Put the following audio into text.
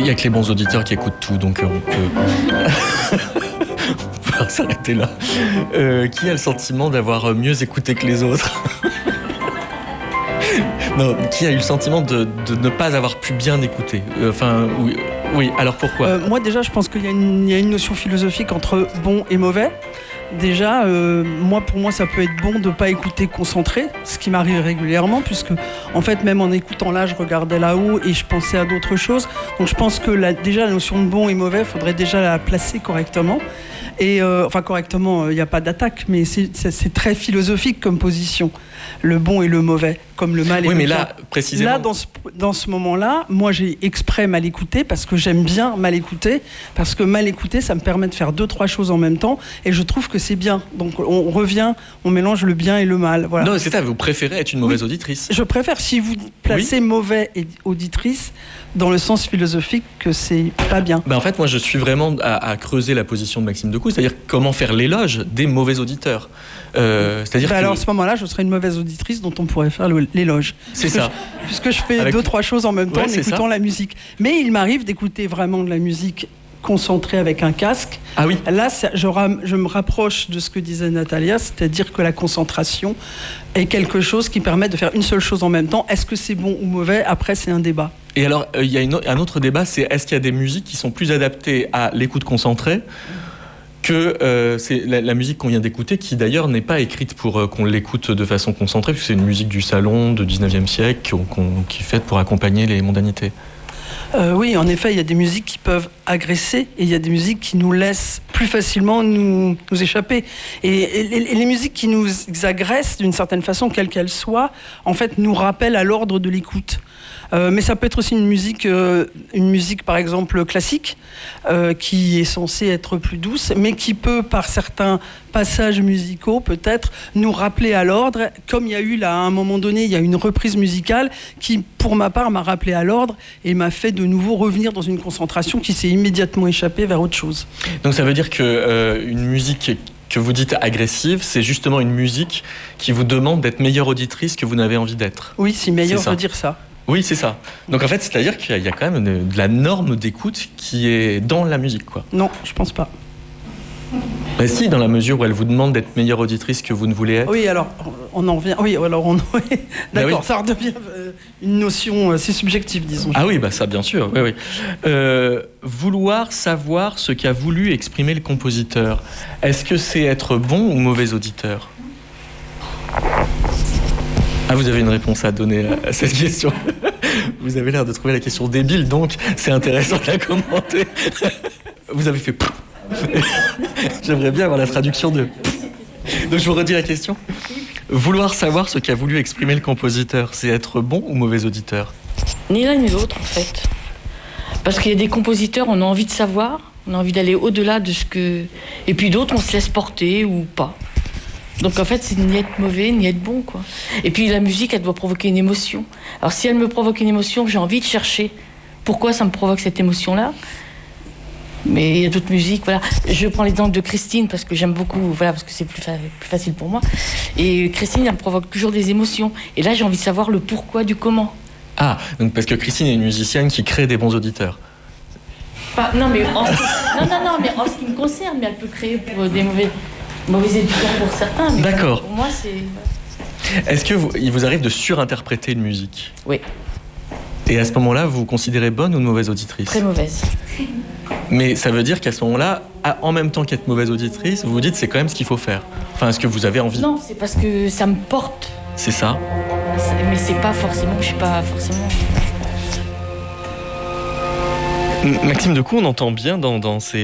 n'y a que les bons auditeurs qui écoutent tout, donc on peut... on peut s'arrêter là. Qui a le sentiment d'avoir mieux écouté que les autres? Non, qui a eu le sentiment de ne pas avoir pu bien écouter? Oui, alors pourquoi? Moi déjà, je pense qu'il y a une notion philosophique entre bon et mauvais. Déjà, pour moi, ça peut être bon de ne pas écouter concentré, ce qui m'arrive régulièrement, puisque, en fait, même en écoutant là, je regardais là-haut et je pensais à d'autres choses. Donc, je pense que déjà, la notion de bon et mauvais, il faudrait déjà la placer correctement. Et, correctement, il n'y a pas d'attaque, mais c'est très philosophique comme position, le bon et le mauvais, comme le mal et le bien. Oui, mais là, précisément... Là, dans ce moment-là, moi, j'ai exprès mal écouté, parce que j'aime bien mal écouter, parce que mal écouter, ça me permet de faire 2-3 choses en même temps, et je trouve que c'est bien. Donc, on mélange le bien et le mal. Voilà. Non, c'est ça, vous préférez être une mauvaise auditrice. Je préfère, si vous placez mauvais et auditrice, dans le sens philosophique que c'est pas bien. En fait, moi, je suis vraiment à creuser la position de Maxime Decoux, c'est-à-dire comment faire l'éloge des mauvais auditeurs. C'est-à-dire alors, à ce moment-là, je serais une mauvaise auditrice dont on pourrait faire l'éloge. C'est ça. Puisque je fais 2-3 choses en même temps en écoutant la musique. Mais il m'arrive d'écouter vraiment de la musique concentrée avec un casque. Ah oui. Là, je me rapproche de ce que disait Natalia, c'est-à-dire que la concentration est quelque chose qui permet de faire une seule chose en même temps. Est-ce que c'est bon ou mauvais? Après, c'est un débat. Et alors, il y a un autre débat, c'est est-ce qu'il y a des musiques qui sont plus adaptées à l'écoute concentrée que c'est la musique qu'on vient d'écouter, qui d'ailleurs n'est pas écrite pour qu'on l'écoute de façon concentrée, puisque c'est une musique du salon du 19e siècle qui est faite pour accompagner les mondanités. Oui, en effet, il y a des musiques qui peuvent agresser et il y a des musiques qui nous laissent plus facilement nous échapper. Et les musiques qui nous agressent, d'une certaine façon, quelle qu'elle soit, en fait, nous rappellent à l'ordre de l'écoute. Mais ça peut être aussi une musique par exemple classique, qui est censée être plus douce, mais qui peut, par certains passages musicaux, peut-être nous rappeler à l'ordre, comme il y a eu là, à un moment donné, il y a une reprise musicale qui, pour ma part, m'a rappelé à l'ordre et m'a fait de nouveau revenir dans une concentration qui s'est immédiatement échappée vers autre chose. Donc ça veut dire qu'une musique que vous dites agressive, c'est justement une musique qui vous demande d'être meilleure auditrice que vous n'avez envie d'être. Oui, si meilleur veut dire ça. Oui, c'est ça. Donc en fait, c'est-à-dire qu'il y a quand même de la norme d'écoute qui est dans la musique, quoi. Non, je pense pas. Si, dans la mesure où elle vous demande d'être meilleure auditrice que vous ne voulez être. Oui, alors on en revient. Oui, alors d'accord, ça redevient une notion assez subjective, disons. Ah oui, ça bien sûr. Oui. Vouloir savoir ce qu'a voulu exprimer le compositeur. Est-ce que c'est être bon ou mauvais auditeur? Ah, vous avez une réponse à donner à cette question. Vous avez l'air de trouver la question débile, donc c'est intéressant de la commenter. Vous avez fait... J'aimerais bien avoir la traduction de... Donc je vous redis la question. Vouloir savoir ce qu'a voulu exprimer le compositeur, c'est être bon ou mauvais auditeur? Ni l'un ni l'autre, en fait. Parce qu'il y a des compositeurs, on a envie de savoir, on a envie d'aller au-delà de ce que... Et puis d'autres, on se laisse porter ou pas. Donc en fait, c'est ni être mauvais, ni être bon, quoi. Et puis la musique, elle doit provoquer une émotion. Alors si elle me provoque une émotion, j'ai envie de chercher pourquoi ça me provoque cette émotion-là. Mais il y a d'autres musiques, voilà. Je prends l'exemple de Christine, parce que j'aime beaucoup, voilà, parce que c'est plus facile pour moi. Et Christine, elle me provoque toujours des émotions. Et là, j'ai envie de savoir le pourquoi du comment. Ah, donc parce que Christine est une musicienne qui crée des bons auditeurs. Non, mais en ce qui me concerne, mais elle peut créer pour des mauvais éditeurs pour certains. Mais d'accord. Pour moi, c'est... Est-ce qu'il vous arrive de surinterpréter une musique? Oui. Et à ce moment-là, vous vous considérez bonne ou mauvaise auditrice? Très mauvaise. Mais ça veut dire qu'à ce moment-là, en même temps qu'être mauvaise auditrice, vous vous dites c'est quand même ce qu'il faut faire. Enfin, est-ce que vous avez envie? Non, c'est parce que ça me porte. C'est ça. Mais c'est pas forcément, je suis pas forcément... Maxime Decoux, on entend bien dans ces